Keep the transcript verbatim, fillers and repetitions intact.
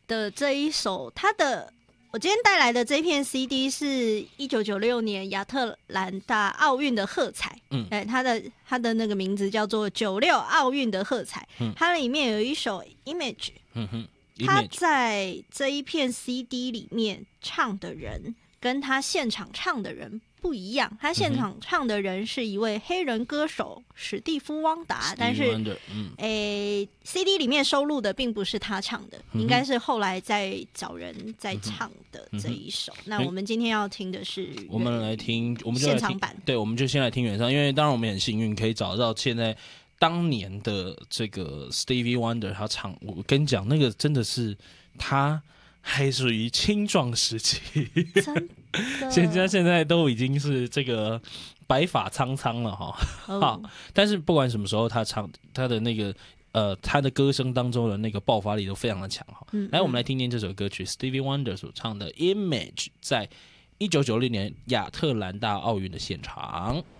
的这一首，他的我今天带来的这片 C D 是一九九六年亚特兰大奥运的喝彩，嗯，哎，它的它的那个名字叫做九六奥运的喝彩，嗯，它里面有一首 Image， 嗯哼，他在这一片 C D 里面唱的人跟他现场唱的人不一样，他现场唱的人是一位黑人歌手史蒂夫·汪达，但是、嗯欸、C D 里面收录的并不是他唱的，嗯、应该是后来再找人在唱的这一首。嗯、那我们今天要听的是我们来听，我们就来听现场版， 对，我们就先来听原唱，因为当然我们很幸运可以找到现在当年的这个 Stevie Wonder 他唱，我跟你讲，那个真的是他还属于青壮时期， 真的， 现在现在都已经是这个白发苍苍了哈。Oh. 好，但是不管什么时候他唱他的那个呃他的歌声当中的那个爆发力都非常的强哈。嗯嗯来，我们来听听这首歌曲 Stevie Wonder 所唱的《Image》，在一九九六年亚特兰大奥运的现场。